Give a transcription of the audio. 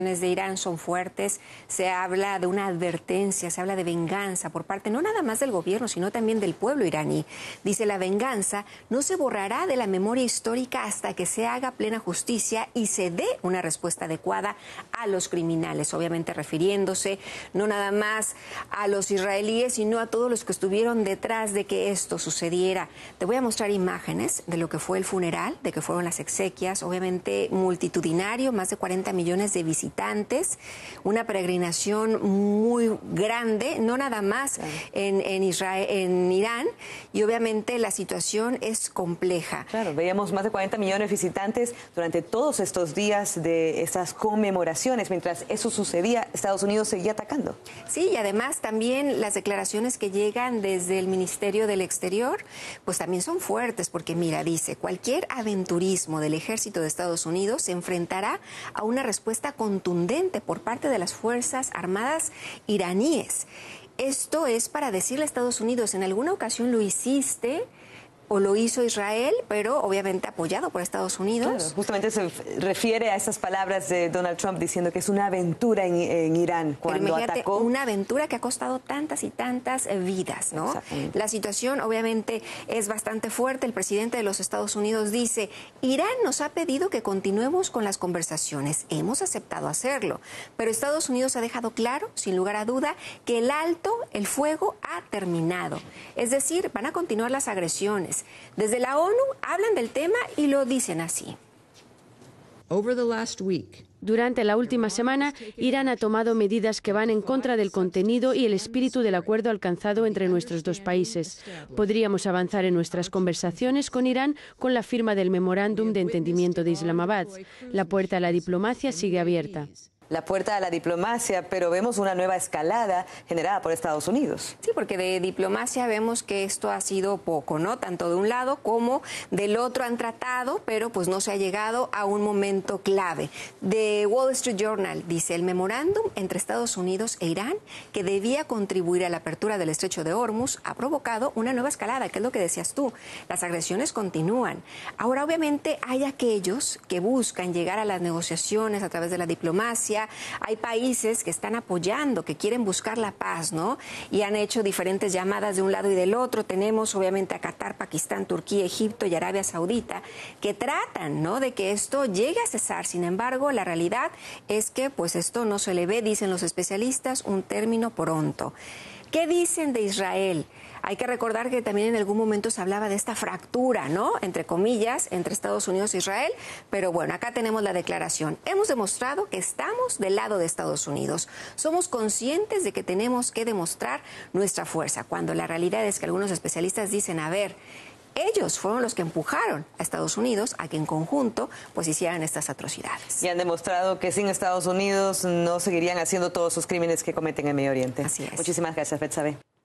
De Irán son fuertes, se habla de una advertencia, se habla de venganza por parte no nada más del gobierno, sino también del pueblo iraní. Dice, la venganza no se borrará de la memoria histórica hasta que se haga plena justicia y se dé una respuesta adecuada a los criminales, obviamente refiriéndose no nada más a los israelíes, sino a todos los que estuvieron detrás de que esto sucediera. Te voy a mostrar imágenes de lo que fue el funeral, de que fueron las exequias, obviamente multitudinario, más de 40 millones de visitantes, una peregrinación muy grande, no nada más en Israel, en Irán, y obviamente la situación es compleja. Claro, veíamos más de 40 millones de visitantes durante todos estos días de estas conmemoraciones. Mientras eso sucedía, Estados Unidos seguía atacando. Sí, y además también las declaraciones que llegan desde el Ministerio del Exterior, pues también son fuertes, porque mira, dice, cualquier aventurismo del ejército de Estados Unidos se enfrentará a una respuesta contundente por parte de las Fuerzas Armadas iraníes. Esto es para decirle a Estados Unidos, en alguna ocasión lo hiciste o lo hizo Israel, pero obviamente apoyado por Estados Unidos. Claro, justamente se refiere a estas palabras de Donald Trump diciendo que es una aventura en Irán cuando atacó. Una aventura que ha costado tantas y tantas vidas, ¿no? La situación obviamente es bastante fuerte. El presidente de los Estados Unidos dice, Irán nos ha pedido que continuemos con las conversaciones. Hemos aceptado hacerlo, pero Estados Unidos ha dejado claro, sin lugar a duda, que el fuego ha terminado. Es decir, van a continuar las agresiones. Desde la ONU hablan del tema y lo dicen así. Durante la última semana, Irán ha tomado medidas que van en contra del contenido y el espíritu del acuerdo alcanzado entre nuestros dos países. Podríamos avanzar en nuestras conversaciones con Irán con la firma del memorándum de entendimiento de Islamabad. La puerta a la diplomacia sigue abierta. La puerta a la diplomacia, pero vemos una nueva escalada generada por Estados Unidos. Sí, porque de diplomacia vemos que esto ha sido poco, ¿no? Tanto de un lado como del otro han tratado, pero pues no se ha llegado a un momento clave. The Wall Street Journal dice, el memorándum entre Estados Unidos e Irán, que debía contribuir a la apertura del estrecho de Hormuz, ha provocado una nueva escalada, que es lo que decías tú. Las agresiones continúan. Ahora, obviamente, hay aquellos que buscan llegar a las negociaciones a través de la diplomacia. Hay países que están apoyando, que quieren buscar la paz, ¿no? Y han hecho diferentes llamadas de un lado y del otro. Tenemos obviamente a Qatar, Pakistán, Turquía, Egipto y Arabia Saudita que tratan, ¿no?, de que esto llegue a cesar. Sin embargo, la realidad es que pues esto no se le ve, dicen los especialistas, un término pronto. ¿Qué dicen de Israel? Hay que recordar que también en algún momento se hablaba de esta fractura, ¿no?, entre comillas, entre Estados Unidos e Israel. Pero bueno, acá tenemos la declaración. Hemos demostrado que estamos del lado de Estados Unidos. Somos conscientes de que tenemos que demostrar nuestra fuerza, cuando la realidad es que algunos especialistas dicen, a ver, ellos fueron los que empujaron a Estados Unidos a que en conjunto pues hicieran estas atrocidades. Y han demostrado que sin Estados Unidos no seguirían haciendo todos sus crímenes que cometen en Medio Oriente. Así es. Muchísimas gracias, Betsabe.